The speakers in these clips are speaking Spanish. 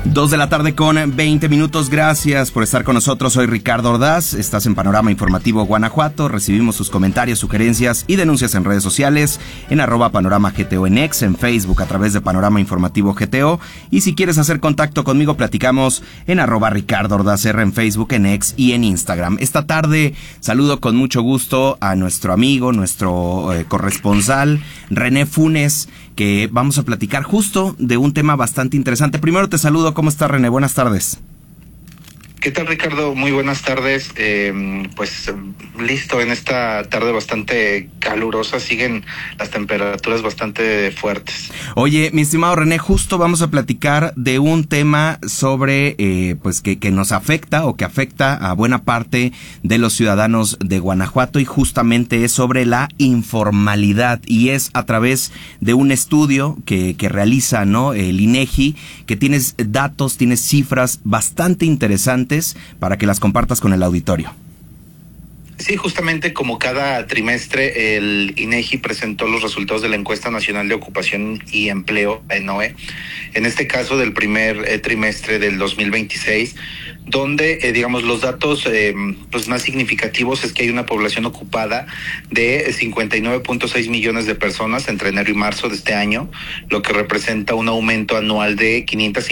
2:20 p.m. Gracias por estar con nosotros. Soy Ricardo Ordaz. Estás en Panorama Informativo Guanajuato. Recibimos sus comentarios, sugerencias y denuncias en redes sociales en @PanoramaGTO en X, en Facebook a través de Panorama Informativo GTO. Y si quieres hacer contacto conmigo, platicamos en @Ricardo Ordaz R en Facebook, en X y en Instagram. Esta tarde saludo con mucho gusto a nuestro amigo, nuestro corresponsal, René Funes, que vamos a platicar justo de un tema bastante interesante. Primero te saludo, ¿cómo estás, René? Buenas tardes. ¿Qué tal, Ricardo? Muy buenas tardes. Listo en esta tarde bastante calurosa. Siguen las temperaturas bastante fuertes. Oye, mi estimado René, justo vamos a platicar de un tema sobre, que nos afecta o que afecta a buena parte de los ciudadanos de Guanajuato, y justamente es sobre la informalidad, y es a través de un estudio que realiza, ¿no?, el INEGI, que tienes datos, tienes cifras bastante interesantes para que las compartas con el auditorio. Sí, justamente como cada trimestre el INEGI presentó los resultados de la Encuesta Nacional de Ocupación y Empleo, ENOE, en este caso del primer trimestre del 2026, donde, los datos más significativos es que hay una población ocupada de 59.6 millones de personas entre enero y marzo de este año, lo que representa un aumento anual de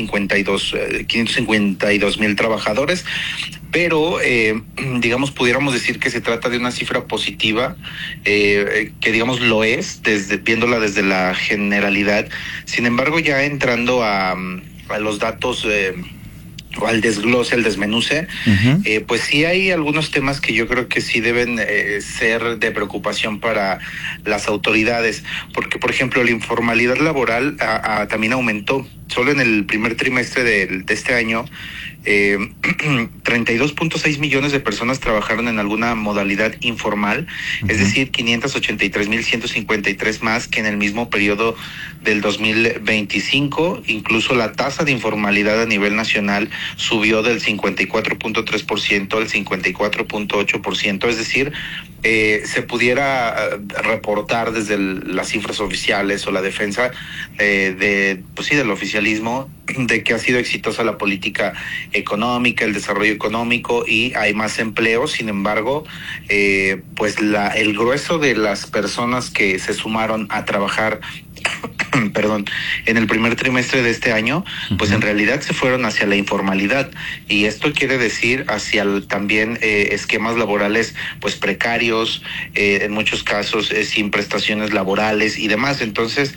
552 mil trabajadores. Pero, pudiéramos decir que se trata de una cifra positiva, que lo es, viéndola desde la generalidad. Sin embargo, ya entrando a los datos, o al desglose, al desmenuce, pues sí hay algunos temas que yo creo que sí deben ser de preocupación para las autoridades, porque, por ejemplo, la informalidad laboral también aumentó. Solo en el primer trimestre de este año, 32.6 millones de personas trabajaron en alguna modalidad informal, es decir, 583.153 más que en el mismo periodo del 2025. Incluso la tasa de informalidad a nivel nacional subió del 54.3% al 54.8%, es decir, se pudiera reportar desde las cifras oficiales o la defensa del oficialismo, de que ha sido exitosa la política económica, el desarrollo económico, y hay más empleo. Sin embargo, el grueso de las personas que se sumaron a trabajar en el primer trimestre de este año, pues en realidad se fueron hacia la informalidad, y esto quiere decir hacia también esquemas laborales pues precarios, en muchos casos sin prestaciones laborales y demás. Entonces,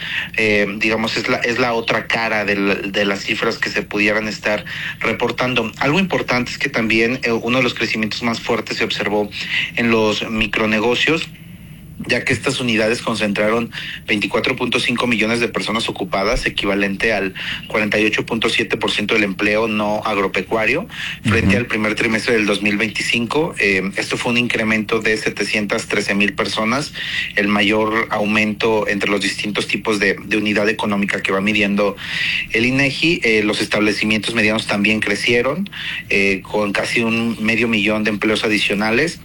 es la otra cara de las cifras que se pudieran estar reportando. Algo importante es que también uno de los crecimientos más fuertes se observó en los micronegocios, ya que estas unidades concentraron 24.5 millones de personas ocupadas, equivalente al 48.7% del empleo no agropecuario, frente al primer trimestre del 2025. Esto fue un incremento de 713,000 personas, el mayor aumento entre los distintos tipos de unidad económica que va midiendo el INEGI. Los establecimientos medianos también crecieron, con casi 500,000 de empleos adicionales,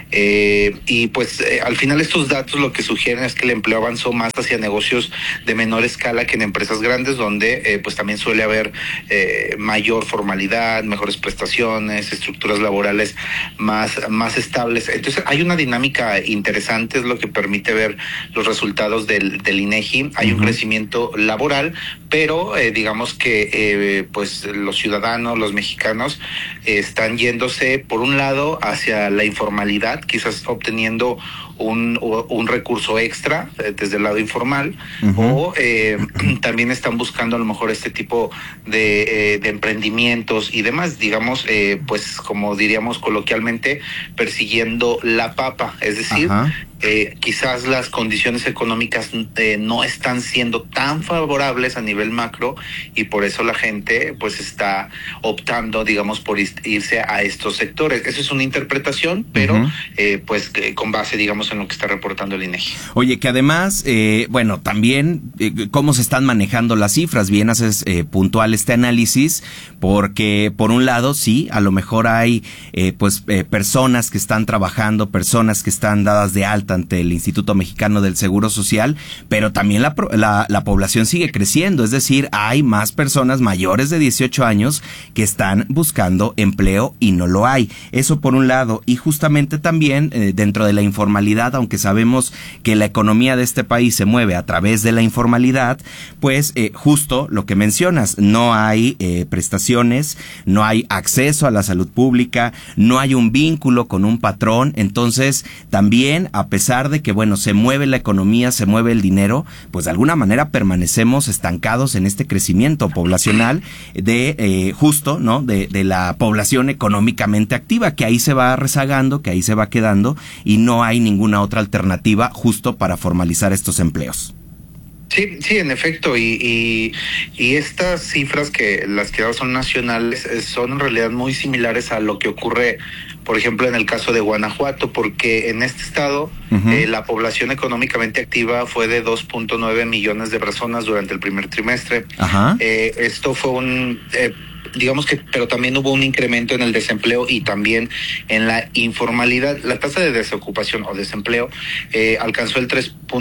y pues al final estos datos lo que sugieren es que el empleo avanzó más hacia negocios de menor escala que en empresas grandes, donde pues también suele haber mayor formalidad, mejores prestaciones, estructuras laborales más estables. Entonces hay una dinámica interesante, es lo que permite ver los resultados del INEGI. Hay un crecimiento laboral, pero digamos que pues los ciudadanos, los mexicanos, están yéndose por un lado hacia la informalidad, quizás obteniendo un recurso extra desde el lado informal, o también están buscando a lo mejor este tipo de emprendimientos y demás, pues como diríamos coloquialmente, persiguiendo la papa, es decir, quizás las condiciones económicas no están siendo tan favorables a nivel macro, y por eso la gente pues está optando, por irse a estos sectores. Eso es una interpretación, pero con base, en lo que está reportando el INEGI. Oye, que además, también cómo se están manejando las cifras. Bien haces puntual este análisis, porque por un lado, sí, a lo mejor hay personas que están trabajando, personas que están dadas de alta ante el Instituto Mexicano del Seguro Social, pero también la población sigue creciendo, es decir, hay más personas mayores de 18 años que están buscando empleo y no lo hay. Eso por un lado, y justamente también dentro de la informalidad, aunque sabemos que la economía de este país se mueve a través de la informalidad, pues justo lo que mencionas, no hay prestaciones, no hay acceso a la salud pública, no hay un vínculo con un patrón. Entonces también, a pesar de que bueno, se mueve la economía, se mueve el dinero, pues de alguna manera permanecemos estancados en este crecimiento poblacional de justo, ¿no? De la población económicamente activa, que ahí se va rezagando, que ahí se va quedando, y no hay ninguna otra alternativa justo para formalizar estos empleos. Sí, en efecto, y estas cifras que las que ahora son nacionales son en realidad muy similares a lo que ocurre, por ejemplo, en el caso de Guanajuato, porque en este estado la población económicamente activa fue de 2.9 millones de personas durante el primer trimestre. Esto fue digamos que, pero también hubo un incremento en el desempleo y también en la informalidad. La tasa de desocupación o desempleo alcanzó el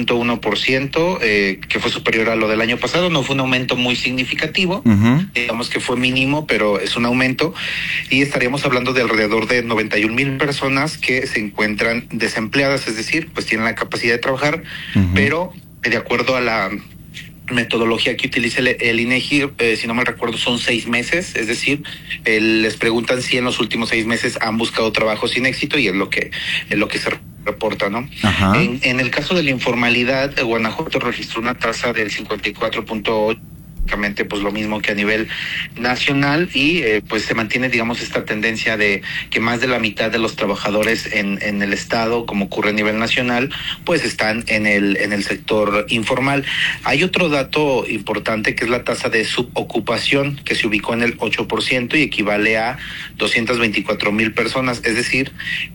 3.1%, que fue superior a lo del año pasado. No fue un aumento muy significativo, digamos que fue mínimo, pero es un aumento, y estaríamos hablando de alrededor de 91,000 personas que se encuentran desempleadas, es decir, pues tienen la capacidad de trabajar, pero de acuerdo a la metodología que utiliza el INEGI, si no me recuerdo, son 6 meses, es decir, les preguntan si en los últimos 6 meses han buscado trabajo sin éxito, y es lo que se reporta, ¿no? En el caso de la informalidad, Guanajuato registró una tasa del 54.8%, pues lo mismo que a nivel nacional, y pues se mantiene, digamos, esta tendencia de que más de la mitad de los trabajadores en el estado, como ocurre a nivel nacional, pues están en el sector informal. Hay otro dato importante, que es la tasa de subocupación, que se ubicó en el 8% y equivale a 224,000 personas, es decir,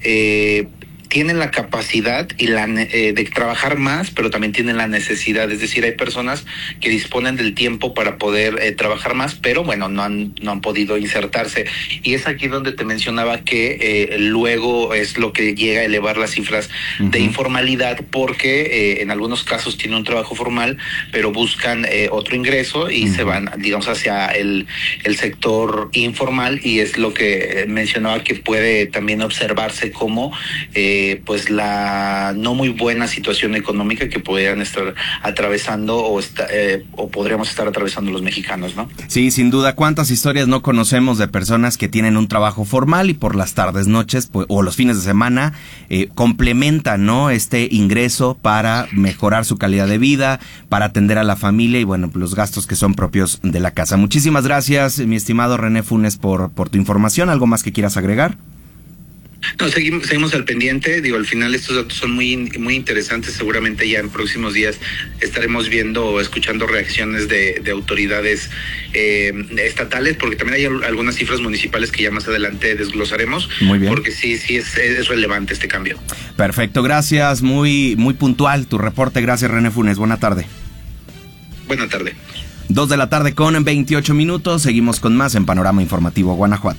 tienen la capacidad y de trabajar más, pero también tienen la necesidad. Es decir, hay personas que disponen del tiempo para poder trabajar más, pero bueno, no han podido insertarse. Y es aquí donde te mencionaba que luego es lo que llega a elevar las cifras de informalidad, porque en algunos casos tienen un trabajo formal, pero buscan otro ingreso y se van, digamos, hacia el sector informal, y es lo que mencionaba, que puede también observarse como pues la no muy buena situación económica que pudieran estar atravesando o podríamos estar atravesando los mexicanos, ¿no? Sí, sin duda. ¿Cuántas historias no conocemos de personas que tienen un trabajo formal y por las tardes, noches, pues, o los fines de semana complementan, ¿no?, este ingreso para mejorar su calidad de vida, para atender a la familia y bueno, los gastos que son propios de la casa? Muchísimas gracias, mi estimado René Funes, por tu información. ¿Algo más que quieras agregar? No, seguimos al pendiente. Digo, al final estos datos son muy interesantes. Seguramente ya en próximos días estaremos viendo o escuchando reacciones de autoridades estatales, porque también hay algunas cifras municipales que ya más adelante desglosaremos. Muy bien. Porque sí es relevante este cambio. Perfecto, gracias. Muy puntual tu reporte. Gracias, René Funes. Buena tarde. Buena tarde. 2:28 p.m. Seguimos con más en Panorama Informativo Guanajuato.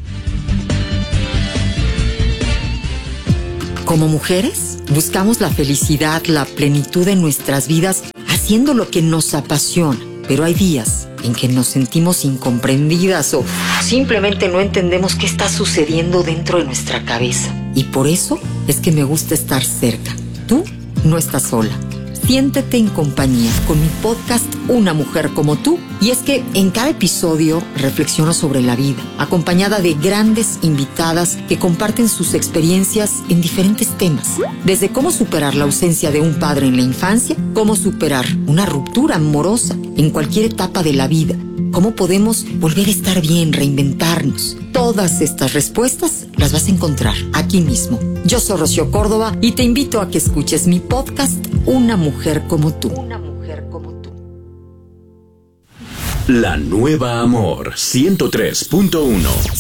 Como mujeres, buscamos la felicidad, la plenitud en nuestras vidas, haciendo lo que nos apasiona. Pero hay días en que nos sentimos incomprendidas o simplemente no entendemos qué está sucediendo dentro de nuestra cabeza. Y por eso es que me gusta estar cerca. Tú no estás sola. Siéntete en compañía con mi podcast Una Mujer Como Tú. Y es que en cada episodio reflexiono sobre la vida, acompañada de grandes invitadas que comparten sus experiencias en diferentes temas. Desde cómo superar la ausencia de un padre en la infancia, cómo superar una ruptura amorosa en cualquier etapa de la vida, cómo podemos volver a estar bien, reinventarnos. Todas estas respuestas las vas a encontrar aquí mismo. Yo soy Rocío Córdoba y te invito a que escuches mi podcast Una Mujer Como Tú. Una Mujer Como Tú. La Nueva Amor 103.1.